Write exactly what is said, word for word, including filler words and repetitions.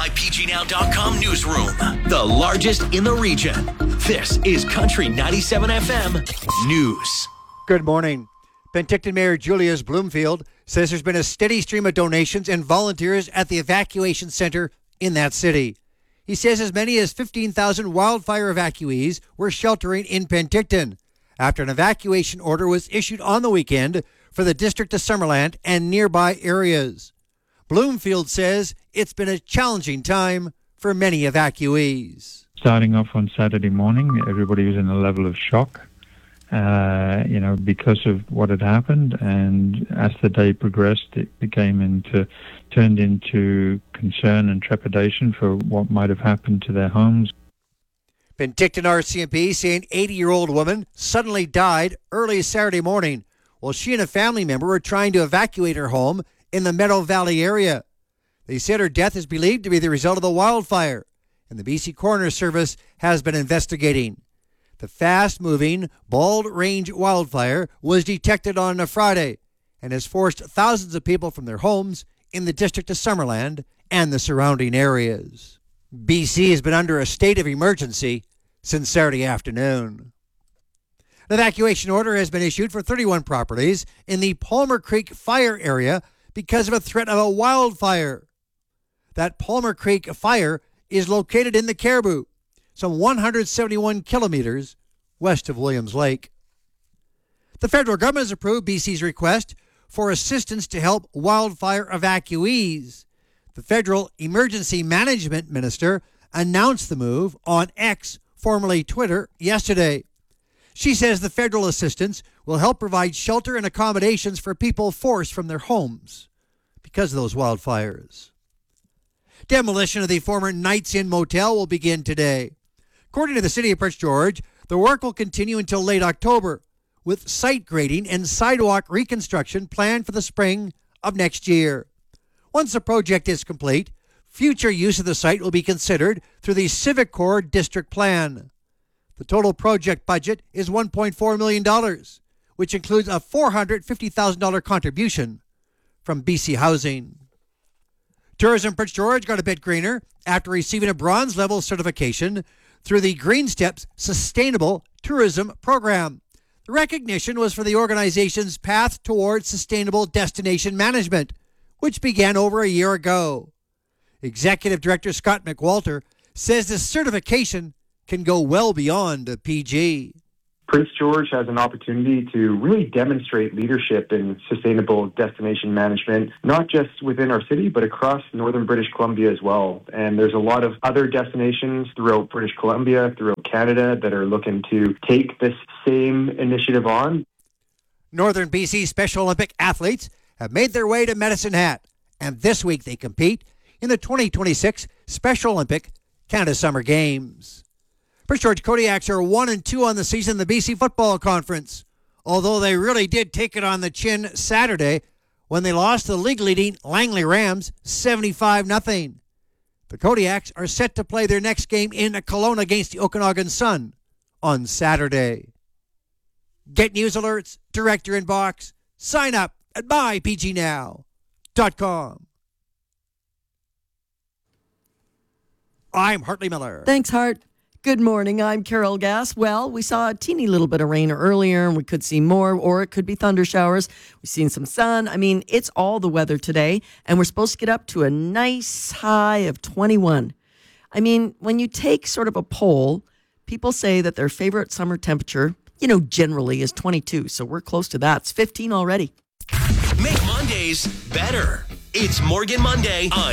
my P G Now dot com newsroom, the largest in the region. This is Country ninety-seven F M News. Good morning. Penticton Mayor Julius Bloomfield says there's been a steady stream of donations and volunteers at the evacuation center in that city. He says as many as fifteen thousand wildfire evacuees were sheltering in Penticton after an evacuation order was issued on the weekend for the district of Summerland and nearby areas. Bloomfield says it's been a challenging time for many evacuees. Starting off on Saturday morning, everybody was in a level of shock, uh, you know, because of what had happened. And as the day progressed, it became into, turned into concern and trepidation for what might have happened to their homes. Penticton R C M P say an eighty-year-old woman suddenly died early Saturday morning while she and a family member were trying to evacuate her home in the Meadow Valley area. They said her death is believed to be the result of the wildfire, and the B C Coroner Service has been investigating. The fast-moving Bald Range wildfire was detected on a Friday and has forced thousands of people from their homes in the district of Summerland and the surrounding areas. B C has been under a state of emergency since Saturday afternoon. An evacuation order has been issued for thirty-one properties in the Palmer Creek fire area because of a threat of a wildfire. That Palmer Creek fire is located in the Caribou, some one hundred seventy-one kilometers west of Williams Lake. The federal government has approved B C's request for assistance to help wildfire evacuees. The federal emergency management minister announced the move on X, formerly Twitter, yesterday. She says the federal assistance will help provide shelter and accommodations for people forced from their homes because of those wildfires. Demolition of the former Knights Inn Motel will begin today. According to the City of Prince George, the work will continue until late October, with site grading and sidewalk reconstruction planned for the spring of next year. Once the project is complete, future use of the site will be considered through the Civic Corps District Plan. The total project budget is one point four million dollars, which includes a four hundred fifty thousand dollars contribution from B C Housing. Tourism Prince George got a bit greener after receiving a bronze level certification through the Green Steps Sustainable Tourism Program. The recognition was for the organization's path towards sustainable destination management, which began over a year ago. Executive Director Scott McWalter says this certification can go well beyond a P G. Prince George has an opportunity to really demonstrate leadership in sustainable destination management, not just within our city, but across northern British Columbia as well. And there's a lot of other destinations throughout British Columbia, throughout Canada, that are looking to take this same initiative on. Northern B C Special Olympic athletes have made their way to Medicine Hat, and this week they compete in the twenty twenty-six Special Olympic Canada Summer Games. Prince George Kodiaks are one and two on the season in the B C Football Conference, although they really did take it on the chin Saturday when they lost the league-leading Langley Rams seventy-five nothing. The Kodiaks are set to play their next game in Kelowna against the Okanagan Sun on Saturday. Get news alerts, direct your inbox, sign up at my P G now dot com. I'm Hartley Miller. Thanks, Hart. Good morning, I'm Carol Gass. Well, we saw a teeny little bit of rain earlier, and we could see more, or it could be thunder showers. We've seen some sun. I mean, it's all the weather today, and we're supposed to get up to a nice high of twenty-one. I mean, when you take sort of a poll, people say that their favorite summer temperature, you know, generally is twenty-two, so we're close to that. It's fifteen already. Make Mondays better. It's Morgan Monday on